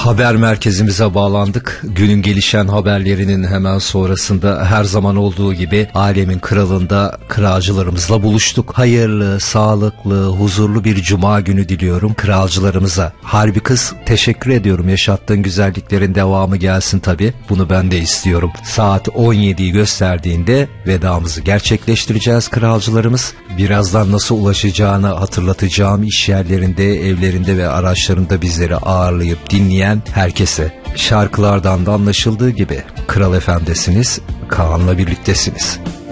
Haber merkezimize bağlandık. Günün gelişen haberlerinin hemen sonrasında her zaman olduğu gibi alemin kralında kralcılarımızla buluştuk. Hayırlı, sağlıklı, huzurlu bir cuma günü diliyorum kralcılarımıza. Harbi kız, teşekkür ediyorum. Yaşattığın güzelliklerin devamı gelsin tabii. Bunu ben de istiyorum. Saat 17'yi gösterdiğinde vedamızı gerçekleştireceğiz kralcılarımız. Birazdan nasıl ulaşacağını hatırlatacağım. İş yerlerinde, evlerinde ve araçlarında bizleri ağırlayıp dinleyen herkese, şarkılardan da anlaşıldığı gibi Kral FM'desiniz, Kaan'la birliktesiniz.